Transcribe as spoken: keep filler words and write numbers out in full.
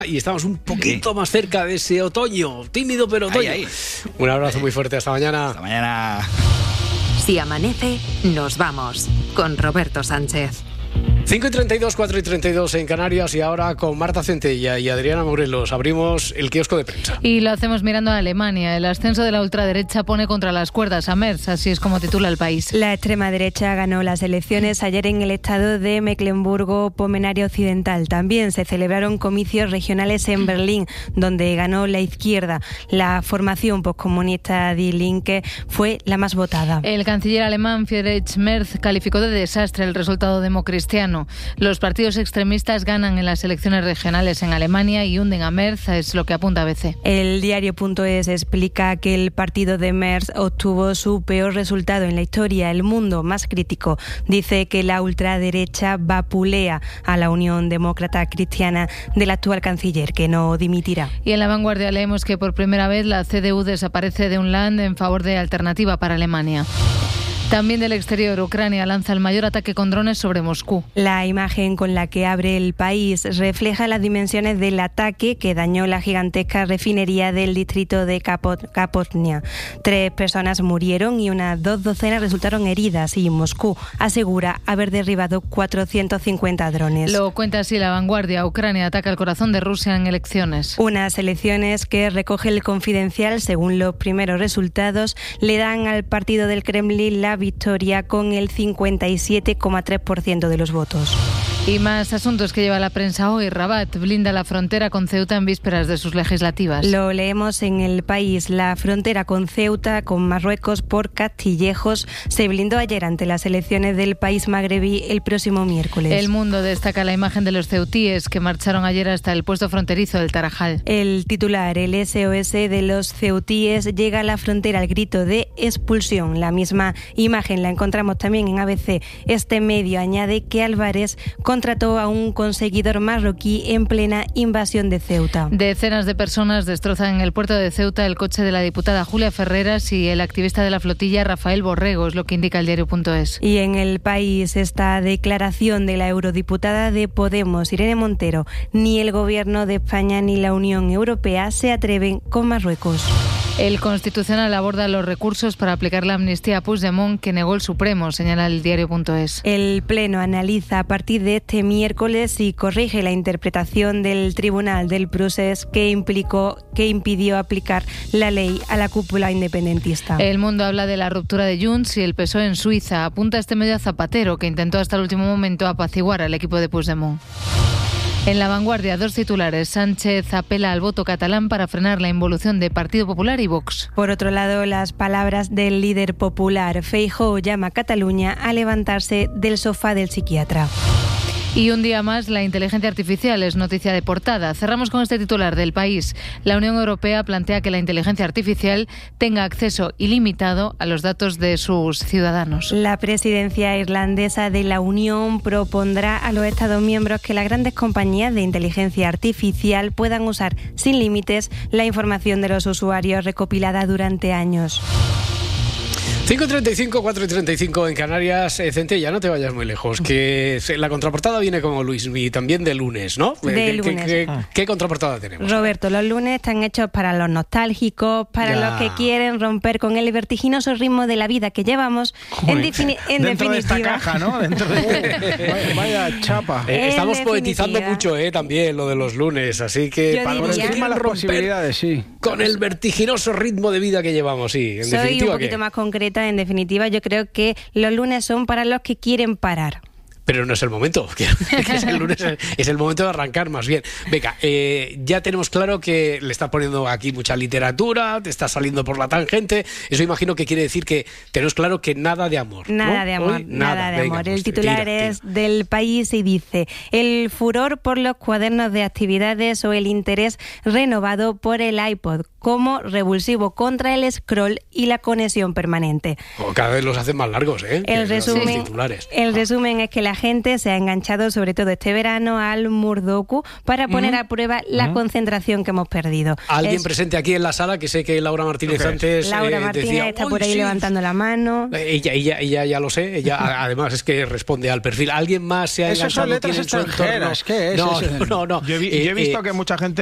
Y estamos un poquito más cerca de ese otoño, tímido pero otoño. Ahí, ahí. Un abrazo muy fuerte, hasta mañana. Hasta mañana. Si amanece, nos vamos con Roberto Sánchez. cinco y treinta y dos, cuatro y treinta y dos en Canarias, y ahora con Marta Centella y Adriana Morelos abrimos el kiosco de prensa. Y lo hacemos mirando a Alemania. El ascenso de la ultraderecha pone contra las cuerdas a Merz, así es como titula El País. La extrema derecha ganó las elecciones ayer en el estado de Mecklemburgo-Pomerania Occidental. También se celebraron comicios regionales en Berlín, donde ganó la izquierda. La formación postcomunista Die Linke fue la más votada. El canciller alemán Friedrich Merz calificó de desastre el resultado democristiano. Los partidos extremistas ganan en las elecciones regionales en Alemania y hunden a Merz, es lo que apunta A B C. El diario.es explica que el partido de Merz obtuvo su peor resultado en la historia. El Mundo, más crítico, dice que la ultraderecha vapulea a la Unión Demócrata Cristiana del actual canciller, que no dimitirá. Y en La Vanguardia leemos que por primera vez la C D U desaparece de un land en favor de Alternativa para Alemania. También del exterior, Ucrania lanza el mayor ataque con drones sobre Moscú. La imagen con la que abre El País refleja las dimensiones del ataque que dañó la gigantesca refinería del distrito de Kapotnia. Tres personas murieron y unas dos docenas resultaron heridas, y Moscú asegura haber derribado cuatrocientos cincuenta drones. Lo cuenta así La Vanguardia. Ucrania ataca el corazón de Rusia en elecciones. Unas elecciones que recoge El Confidencial. Según los primeros resultados, le dan al partido del Kremlin la victoria con el cincuenta y siete coma tres por ciento de los votos. Y más asuntos que lleva la prensa hoy. Rabat blinda la frontera con Ceuta en vísperas de sus legislativas. Lo leemos en El País. La frontera con Ceuta, con Marruecos por Castillejos, se blindó ayer ante las elecciones del país magrebí el próximo miércoles. El Mundo destaca la imagen de los ceutíes que marcharon ayer hasta el puesto fronterizo del Tarajal. El titular, el S O S de los ceutíes llega a la frontera al grito de expulsión. La misma imagen la encontramos también en A B C. Este medio añade que Álvarez contrató a un conseguidor marroquí en plena invasión de Ceuta. Decenas de personas destrozan en el puerto de Ceuta el coche de la diputada Julia Ferreras y el activista de la flotilla Rafael Borrego, es lo que indica el diario.es. Y en El País, esta declaración de la eurodiputada de Podemos, Irene Montero: ni el gobierno de España ni la Unión Europea se atreven con Marruecos. El Constitucional aborda los recursos para aplicar la amnistía a Puigdemont que negó el Supremo, señala el diario.es. El Pleno analiza a partir de este miércoles y corrige la interpretación del Tribunal del Procés que implicó que impidió aplicar la ley a la cúpula independentista. El Mundo habla de la ruptura de Junts y el P S O E en Suiza. Apunta este medio a Zapatero, que intentó hasta el último momento apaciguar al equipo de Puigdemont. En La Vanguardia, dos titulares. Sánchez apela al voto catalán para frenar la involución de Partido Popular y Vox. Por otro lado, las palabras del líder popular. Feijóo llama a Cataluña a levantarse del sofá del psiquiatra. Y un día más, la inteligencia artificial es noticia de portada. Cerramos con este titular del País. La Unión Europea plantea que la inteligencia artificial tenga acceso ilimitado a los datos de sus ciudadanos. La presidencia irlandesa de la Unión propondrá a los Estados miembros que las grandes compañías de inteligencia artificial puedan usar sin límites la información de los usuarios recopilada durante años. cinco y treinta y cinco, cuatro y treinta y cinco en Canarias. Eh, Centella, no te vayas muy lejos, que la contraportada viene como Luis y también de lunes, ¿no? De ¿Qué, lunes. ¿qué, qué, ¿Qué contraportada tenemos? Roberto, los lunes están hechos para los nostálgicos, para Ya. los que quieren romper con el vertiginoso ritmo de la vida que llevamos. Joder, en, defini- en dentro de esta definitiva. caja, ¿no? Dentro de... vaya, vaya chapa. Eh, En estamos definitiva. poetizando mucho, eh, también lo de los lunes, así que Yo para diría- los que Por encima quieren las romper posibilidades, sí. con el vertiginoso ritmo de vida que llevamos, sí. En Soy un definitiva, poquito ¿qué? más concreta. En definitiva, yo creo que los lunes son para los que quieren parar. Pero no es el momento, que es el lunes, es el momento de arrancar más bien. Venga, eh, ya tenemos claro que le estás poniendo aquí mucha literatura, te estás saliendo por la tangente. Eso imagino que quiere decir que tenemos claro que nada de amor, ¿no? Nada de amor, Hoy, nada, de Venga, amor. pues El titular tira, es tira. del País y dice: el furor por los cuadernos de actividades o el interés renovado por el iPod. como revulsivo contra el scroll y la conexión permanente. Oh, cada vez los hacen más largos, ¿eh? El resumen, titulares. el resumen es que la gente se ha enganchado, sobre todo este verano, al Murdoku para poner a prueba la Mm. concentración que hemos perdido. Alguien Es- presente aquí en la sala, que sé que Laura Martínez antes Laura eh, Martínez decía, está "Uy, por ahí sí". levantando la mano. Eh, Ella, ella, ella ya lo sé, ella a- además es que responde al perfil. ¿Alguien más se ha Esas son enganchado? letras ¿Tiene en su entorno? extranjeras, ¿qué es No, ese? no, no, no. Yo he, vi- Eh, yo he visto eh, que mucha gente